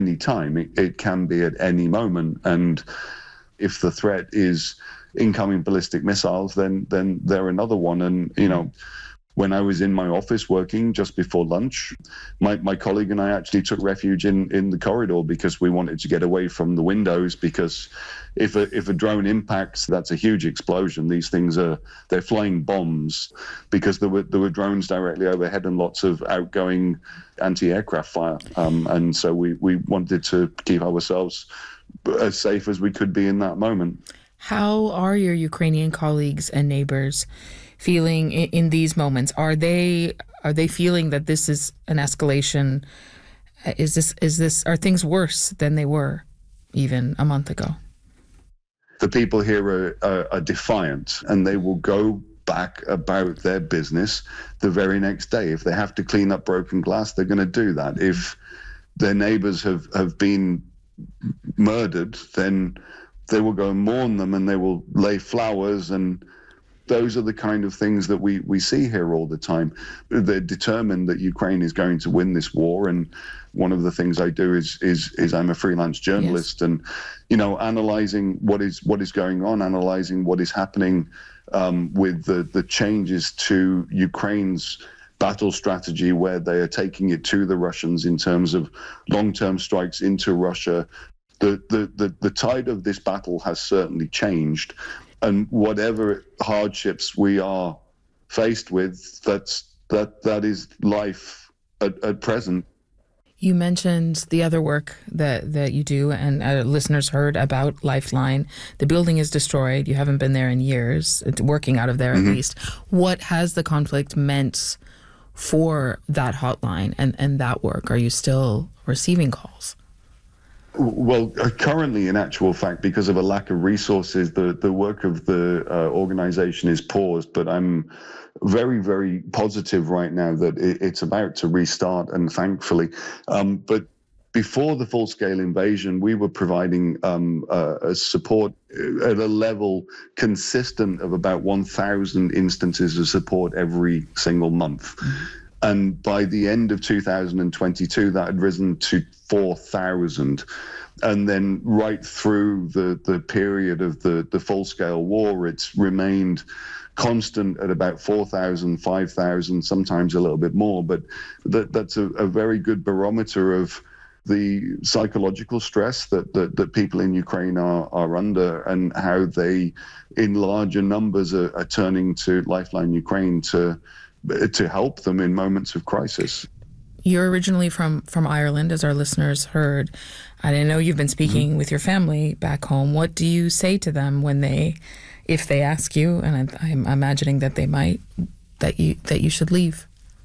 any time. It can be at any moment. And if the threat is incoming ballistic missiles, then they're another one. And, when I was in my office working just before lunch, my colleague and I actually took refuge in the corridor because we wanted to get away from the windows, because if a drone impacts, that's a huge explosion. These things they're flying bombs, because there were drones directly overhead and lots of outgoing anti-aircraft fire. And so we wanted to keep ourselves as safe as we could be in that moment. How are your Ukrainian colleagues and neighbors feeling in these moments? Are they feeling that this is an escalation? Are things worse than they were even a month ago? The people here are defiant, and they will go back about their business the very next day. If they have to clean up broken glass, they're going to do that. If their neighbors have been murdered, then they will go and mourn them, and they will lay flowers, and those are the kind of things that we see here all the time. They're determined that Ukraine is going to win this war. And one of the things I do is I'm a freelance journalist. Yes. And, analyzing what is going on, analyzing what is happening with the changes to Ukraine's battle strategy, where they are taking it to the Russians in terms of long-term strikes into Russia. The tide of this battle has certainly changed. And whatever hardships we are faced with, that is life at present. You mentioned the other work that you do, and listeners heard about Lifeline. The building is destroyed. You haven't been there in years, working out of there at least. What has the conflict meant for that hotline and that work? Are you still receiving calls? Well, currently, in actual fact, because of a lack of resources, the work of the organization is paused. But I'm very, very positive right now that it's about to restart, and thankfully. But before the full-scale invasion, we were providing a support at a level consistent of about 1,000 instances of support every single month. And by the end of 2022, that had risen to 4,000. And then right through the period of the full-scale war, it's remained constant at about 4,000, 5,000, sometimes a little bit more. But that's a very good barometer of the psychological stress that people in Ukraine are under, and how they, in larger numbers, are turning to Lifeline Ukraine to help them in moments of crisis. You're originally from Ireland, as our listeners heard. And I know you've been speaking with your family back home. What do you say to them if they ask you, and I'm imagining that they might, that you should leave?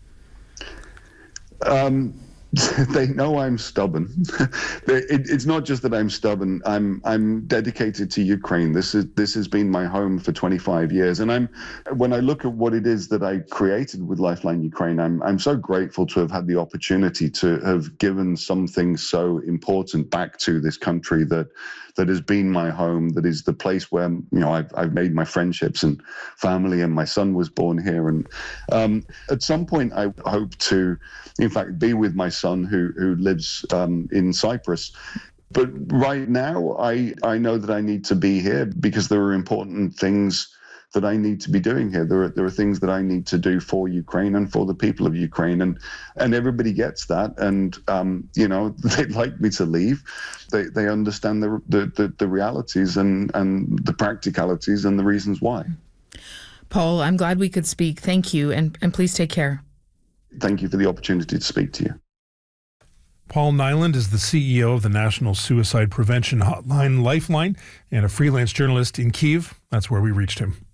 They know I'm stubborn. It's not just that I'm stubborn. I'm dedicated to Ukraine. This has been my home for 25 years. And when I look at what it is that I created with Lifeline Ukraine, I'm so grateful to have had the opportunity to have given something so important back to this country that has been my home, that is the place where I've made my friendships and family, and my son was born here. And at some point, I hope to, in fact, be with my son who lives in Cyprus. But right now, I know that I need to be here because there are important things that I need to be doing here. There are things that I need to do for Ukraine and for the people of Ukraine, and everybody gets that. And they'd like me to leave. They understand the realities and the practicalities and the reasons why. Paul, I'm glad we could speak. Thank you, and please take care. Thank you for the opportunity to speak to you. Paul Nyland is the CEO of the National Suicide Prevention Hotline Lifeline and a freelance journalist in Kyiv. That's where we reached him.